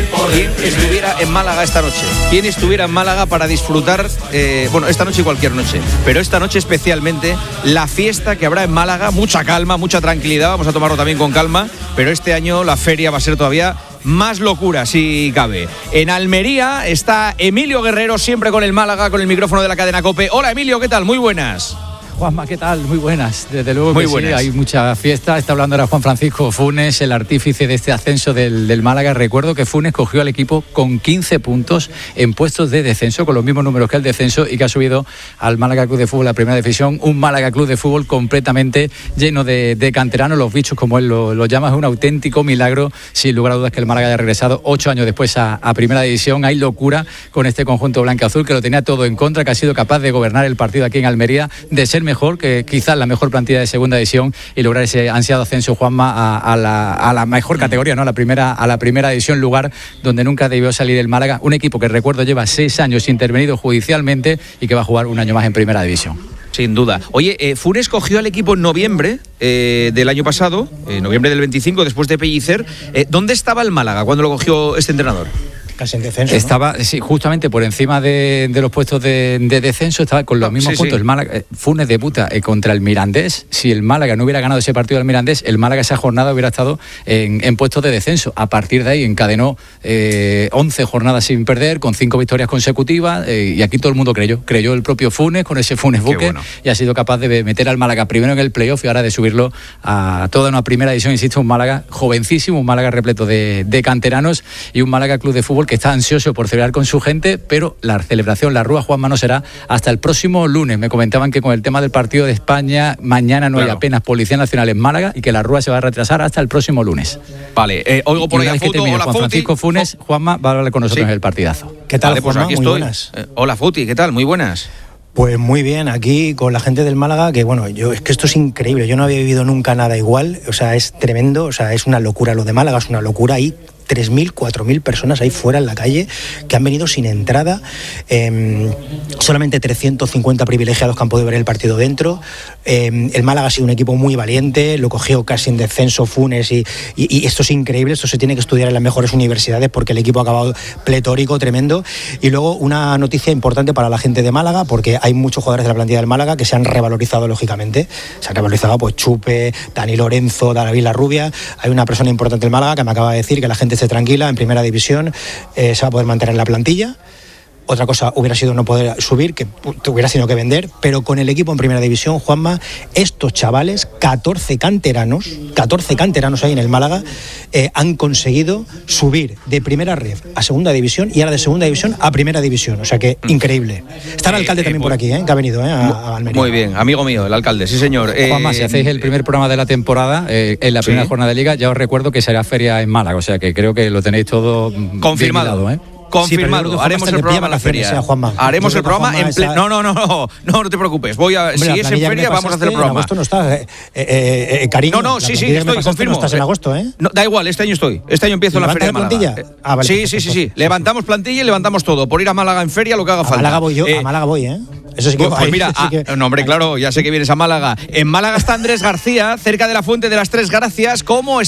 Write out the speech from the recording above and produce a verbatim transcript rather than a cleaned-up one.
¿Quién estuviera en Málaga esta noche? ¿Quién estuviera en Málaga para disfrutar, eh, bueno, esta noche y cualquier noche, pero esta noche especialmente, la fiesta que habrá en Málaga? Mucha calma, mucha tranquilidad, vamos a tomarlo también con calma, pero este año la feria va a ser todavía más locura, si cabe. En Almería está Emilio Guerrero, siempre con el Málaga, con el micrófono de la cadena COPE. Hola Emilio, ¿qué tal? Muy buenas. Juanma, ¿qué tal? Muy buenas. Desde luego Muy que buenas. Sí, hay mucha fiesta. Está hablando ahora Juan Francisco Funes, el artífice de este ascenso del, del Málaga. Recuerdo que Funes cogió al equipo con quince puntos en puestos de descenso, con los mismos números que el descenso, y que ha subido al Málaga Club de Fútbol a la primera división. Un Málaga Club de Fútbol completamente lleno de, de canteranos, los bichos, como él lo, lo llama. Es un auténtico milagro, sin lugar a dudas, que el Málaga haya regresado ocho años después a, a primera división. Hay locura con este conjunto blanco-azul, que lo tenía todo en contra, que ha sido capaz de gobernar el partido aquí en Almería, de ser mejor, que quizás la mejor plantilla de segunda división, y lograr ese ansiado ascenso, Juanma, a, a, la, a la mejor categoría, ¿no? A la primera, a la primera división, lugar donde nunca debió salir el Málaga. Un equipo que, recuerdo, lleva seis años intervenido judicialmente y que va a jugar un año más en primera división. Sin duda. Oye, eh, Funes cogió al equipo en noviembre eh, del año pasado, en eh, noviembre del veinticinco, después de Pellicer. Eh, ¿Dónde estaba el Málaga cuando lo cogió este entrenador? Casi en descenso, estaba, ¿no? Sí, justamente por encima de, de los puestos de, de descenso, estaba con los no, mismos sí, puntos. Sí. El Málaga, eh, Funes debuta eh, contra el Mirandés. Si el Málaga no hubiera ganado ese partido del Mirandés, el Málaga esa jornada hubiera estado en, en puestos de descenso. A partir de ahí encadenó eh, once jornadas sin perder, con cinco victorias consecutivas, eh, y aquí todo el mundo creyó. Creyó el propio Funes, con ese Funes buque, bueno. Y ha sido capaz de meter al Málaga primero en el playoff y ahora de subirlo a toda una primera división. Insisto, un Málaga jovencísimo, un Málaga repleto de, de canteranos, y un Málaga Club de Fútbol que está ansioso por celebrar con su gente, pero la celebración, la Rúa, Juanma, no será hasta el próximo lunes. Me comentaban que con el tema del partido de España, mañana no claro. hay apenas Policía Nacional en Málaga, y que la Rúa se va a retrasar hasta el próximo lunes. Vale, eh, oigo por ahí a Futi. Hola, Juan Francisco Funes, Juanma, va a hablar con nosotros sí. en el partidazo. ¿Qué tal, vale, pues Juanma? Aquí Muy estoy. buenas. Eh, hola, Futi, ¿qué tal? Muy buenas. Pues muy bien, aquí con la gente del Málaga, que bueno, yo es que esto es increíble, yo no había vivido nunca nada igual, o sea, es tremendo, o sea, es una locura lo de Málaga, es una locura ahí. tres mil, cuatro mil personas ahí fuera en la calle que han venido sin entrada, eh, solamente trescientos cincuenta privilegiados que han podido ver el partido dentro. Eh, el Málaga ha sido un equipo muy valiente, lo cogió casi en descenso Funes y, y, y esto es increíble, esto se tiene que estudiar en las mejores universidades porque el equipo ha acabado pletórico, tremendo. Y luego una noticia importante para la gente de Málaga, porque hay muchos jugadores de la plantilla del Málaga que se han revalorizado lógicamente, se han revalorizado pues Chupe, Dani Lorenzo, David Larrubia. Hay una persona importante del Málaga que me acaba de decir que la gente esté tranquila, en primera división eh, se va a poder mantener la plantilla. Otra cosa hubiera sido no poder subir, que te hubieras tenido que vender, pero con el equipo en primera división, Juanma, estos chavales, catorce canteranos, catorce canteranos ahí en el Málaga, eh, han conseguido subir de primera ref a segunda división y ahora de segunda división a primera división, o sea que increíble. Está el alcalde eh, también eh, por aquí, eh, que ha venido eh, a, a Almería. Muy bien, amigo mío, el alcalde, sí señor. Eh, Juanma, si hacéis el primer programa de la temporada, eh, en la primera ¿sí? jornada de Liga, ya os recuerdo que será feria en Málaga, o sea que creo que lo tenéis todo confirmado, mirado, ¿eh? Confirmado, sí, haremos el programa en la feria. Sea, haremos el programa en pleno. No, no, no, no, no, no te preocupes. Voy a, Hombre, si es en feria, vamos a hacer el programa. En agosto no estás, eh, eh, eh, cariño. No, no, sí, sí, estoy, confirmo. No estás en agosto, ¿eh? No, da igual, este año estoy. Este año empiezo en la feria de Málaga. plantilla? Ah, vale, sí, perfecto, sí, sí, sí. Levantamos plantilla y levantamos todo. Por ir a Málaga en feria, lo que haga a falta. Málaga voy yo, eh, a Málaga voy, ¿eh? Eso sí que Pues, pues mira, ah, que... no, hombre, claro, ya sé que vienes a Málaga. En Málaga está Andrés García, cerca de la Fuente de las Tres Gracias. ¿Cómo